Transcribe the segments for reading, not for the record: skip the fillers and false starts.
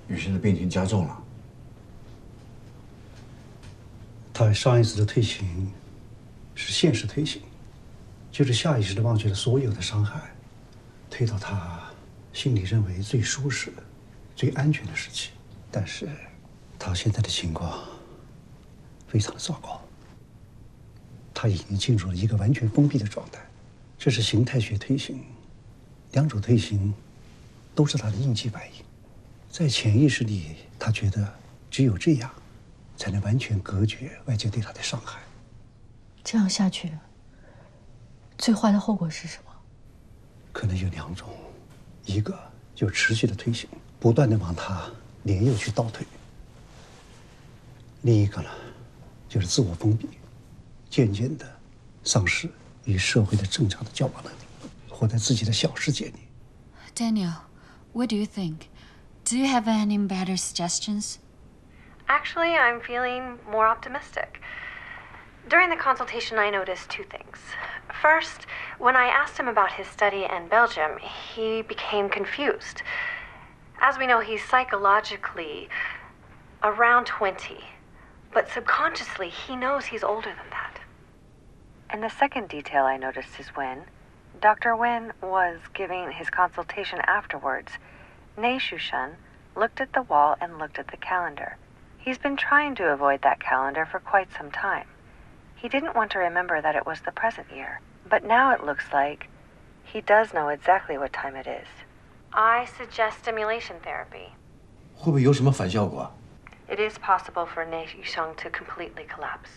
雨欣的病情加重了。 他上一次的退行是现实退行，就是下意识地忘却了所有的伤害，退到他心里认为最舒适、最安全的时期。但是，他现在的情况非常的糟糕，他已经进入了一个完全封闭的状态。这是形态学退行，两种退行都是他的应激反应。在潜意识里，他觉得只有这样，才能完全隔绝外界对他的伤害。 这样下去，最坏的后果是什么？ 可能有两种，一个就持续的退行，不断的往他年幼去倒退；另一个呢，就是自我封闭，渐渐的丧失与社会的正常的交往能力，活在自己的小世界里。 Daniel, what do you think? Do you have any better suggestions? Actually, I'm feeling more optimistic. During the consultation, I noticed two things. First, when I asked him about his study in Belgium, he became confused. As we know, he's psychologically around 20, but subconsciously, he knows he's older than that. And the second detail I noticed is when Dr. Wen was giving his consultation afterwards, Nei Shushan looked at the wall and looked at the calendar. He's been trying to avoid that calendar for quite some time. He didn't want to remember that it was the present year, but now it looks like he does know exactly what time it is. I suggest stimulation therapy. 会不会有什么反效果啊？ It is possible for Nei Yusheng to completely collapse.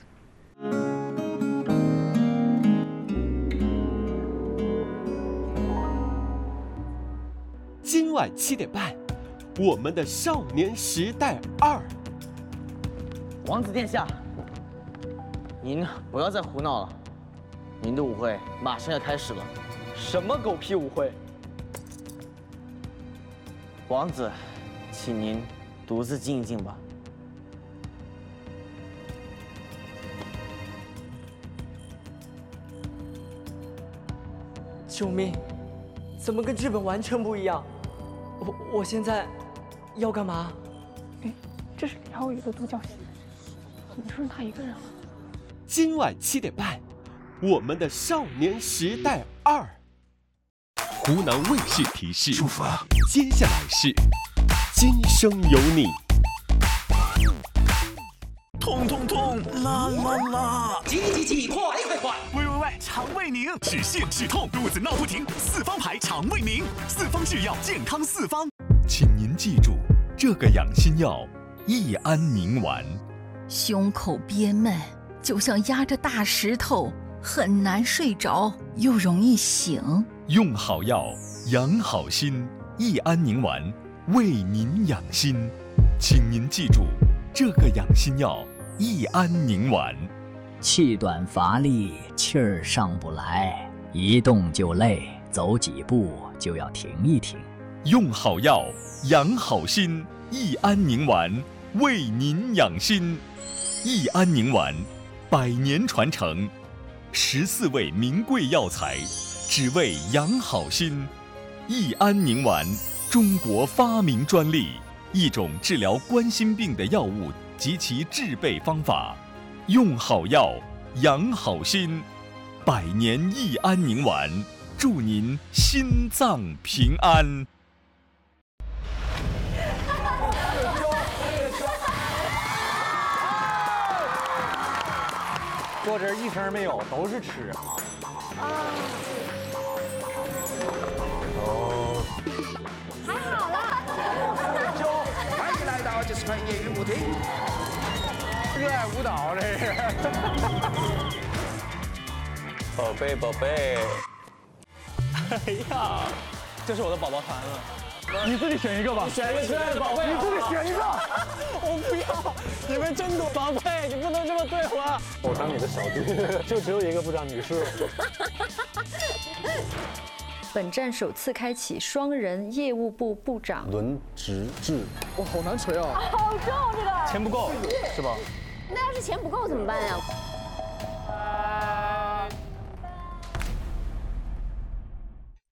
今晚7点半，我们的少年时代2。 王子殿下，您不要再胡闹了，您的舞会马上要开始了。 什么狗屁舞会？ 王子，请您独自静一静吧。 救命！怎么跟剧本完全不一样？我现在要干嘛？ 哎，这是李浩宇的独角戏，怎么剩他一个人了？ 今晚7点半，我们的少年时代2。湖南卫视提示：接下来是今生有你。 痛痛痛，啦啦啦！ 挤，快！ 喂，肠胃宁，止泻止痛，肚子闹不停，四方牌肠胃宁，四方制药，健康四方。 请您记住，这个养心药益安宁丸。 胸口憋闷，就像压着大石头，很难睡着，又容易醒。 用好药，养好心，益安宁丸为您养心。请您记住，这个养心药益安宁丸。 气短乏力，气儿上不来，一动就累，走几步就要停一停。 用好药，养好心，益安宁丸为您养心。益安宁丸100年传承，14味名贵药材，只为养好心。益安宁丸，中国发明专利，一种治疗冠心病的药物及其制备方法。用好药，养好心，100年益安宁丸，祝您心脏平安。 坐这儿一声没有，都是吃。 还好啦。 欢迎来到这是块业余舞厅。 热爱舞蹈这是。 宝贝宝贝， 哎呀，这是我的宝宝团了。 你自己选一个吧。 选一个可爱的宝贝。 你自己选一个。 我不要，你们真多，宝贝，你不能这么对我。 我当你的小弟，就只有一个部长女士。 本站首次开启双人业务部部长轮值制。哇，好难锤啊！ 好重这个。 钱不够是吧？ 那要是钱不够怎么办呀？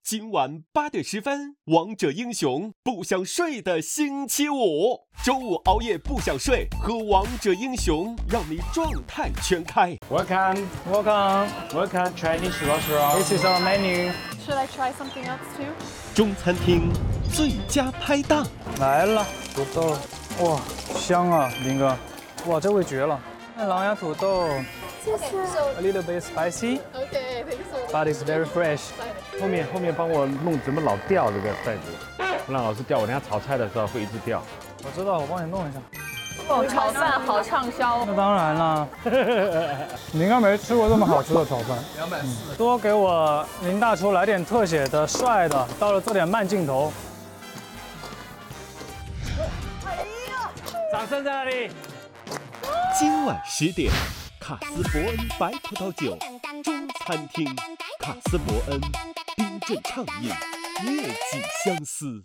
今晚8点10分，王者英雄不想睡的星期五，周五熬夜不想睡，喝王者英雄让你状态全开。 Welcome Chinese restaurant. This is our menu. Should I try something else too? 中餐厅最佳拍档来了，土豆，哇，香啊，林哥，哇，这味绝了。狼牙土豆， 谢谢。 A little bit spicy. Okay, thanks so much. But it's very fresh. 后面帮我弄怎么老掉这个袋子，不然老是掉，我等下炒菜的时候会一直掉。 我知道，我帮你弄一下。 哦，炒饭好畅销。 那当然啦，你应该没吃过这么好吃的炒饭。多给我林大厨来点特写的、帅的，到了这点慢镜头。掌声在哪里？ 今晚10点，卡斯伯恩白葡萄酒中餐厅，卡斯伯恩冰镇畅饮，月季相思。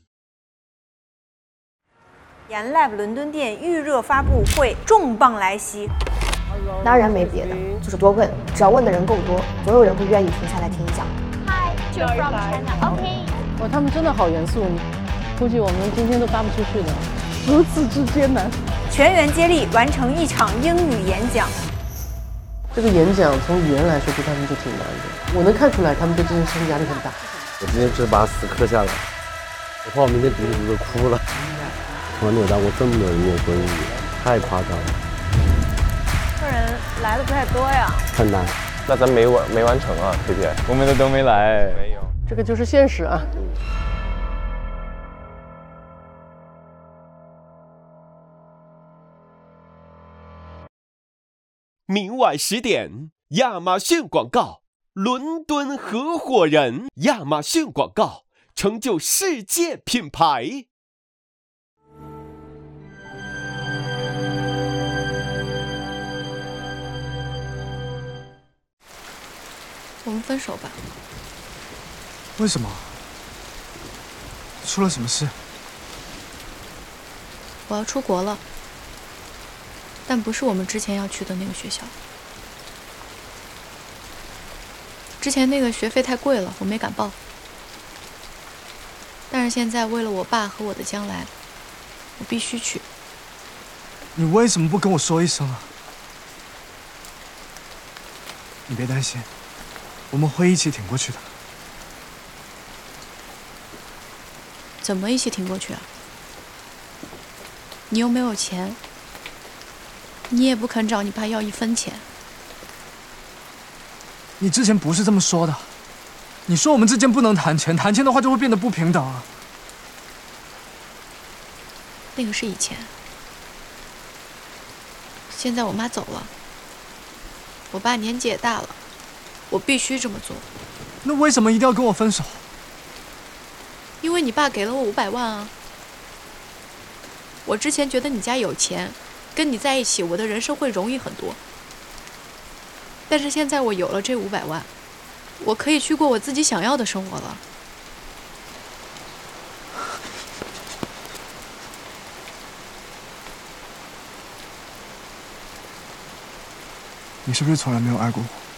研 Lab 伦敦店预热发布会重磅来袭， 当然没别的，就是多问，只要问的人够多，总有人会愿意停下来听一讲。 Hi, you're from China. OK. 哇，他们真的好严肃，估计我们今天都发不出去的，如此之艰难。 全员接力完成一场英语演讲。 这个演讲从语言来说对他们就挺难的，我能看出来他们对这件事情压力很大。 我今天只把死磕下来，我怕我明天读着读着哭了。从来没有当过这么多人念英语，太夸张了。 客人来的不太多呀， 很难。 那咱没完成啊 ，KPI， 我们的都没来。没有， 这个就是现实啊。 明晚10点，亚马逊广告，伦敦合伙人，亚马逊广告成就世界品牌。 我们分手吧。 为什么？出了什么事？ 我要出国了，但不是我们之前要去的那个学校。之前那个学费太贵了，我没敢报。但是现在为了我爸和我的将来，我必须去。 你为什么不跟我说一声啊？你别担心。我们会一起挺过去的。 怎么一起挺过去啊？你又没有钱，你也不肯找你爸要1分钱。 你之前不是这么说的，你说我们之间不能谈钱，谈钱的话就会变得不平等啊。 那个是以前，现在我妈走了，我爸年纪也大了。我必须这么做。 那为什么一定要跟我分手？ 因为你爸给了我500万啊！我之前觉得你家有钱，跟你在一起，我的人生会容易很多。但是现在我有了这500万，我可以去过我自己想要的生活了。 你是不是从来没有爱过我？